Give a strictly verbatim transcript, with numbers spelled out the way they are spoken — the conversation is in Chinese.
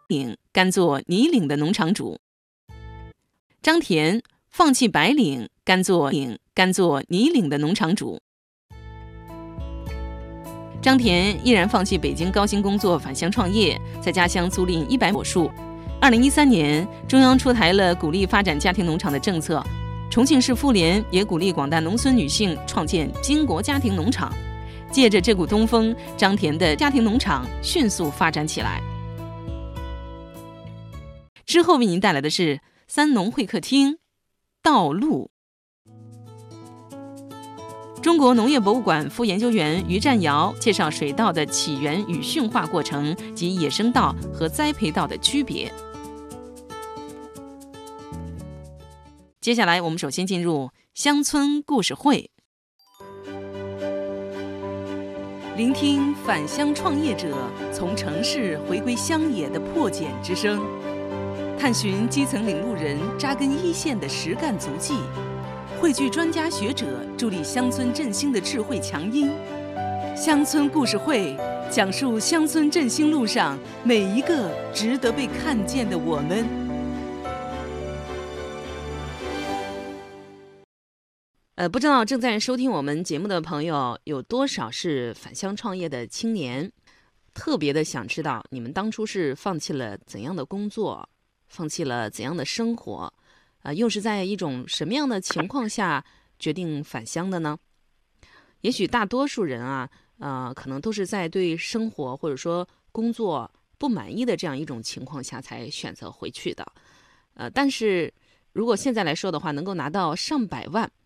岭甘做泥岭的农场主。张田放弃白领，甘做岭甘做泥岭的农场主。张田毅然放弃北京高薪工作，返乡创业，在家乡租赁一百亩树。二零一三年，中央出台了鼓励发展家庭农场的政策，重庆市妇联也鼓励广大农村女性创建巾帼家庭农场。借着这股东风，张田的家庭农场迅速发展起来。之后为您带来的是三农会客厅道路。中国农业博物馆副研究员于占尧介绍水稻的起源与驯化过程及野生稻和栽培稻的区别。接下来我们首先进入乡村故事会，聆听返乡创业者从城市回归乡野的破茧之声，探寻基层领路人扎根一线的实干足迹，汇聚专家学者助力乡村振兴的智慧强音。乡村故事会讲述乡村振兴路上每一个值得被看见的我们。呃，不知道正在收听我们节目的朋友有多少是返乡创业的青年，特别的想知道你们当初是放弃了怎样的工作，放弃了怎样的生活，呃，又是在一种什么样的情况下决定返乡的呢？也许大多数人啊，呃，可能都是在对生活或者说工作不满意的这样一种情况下才选择回去的。呃，但是如果现在来说的话，能够拿到上百万，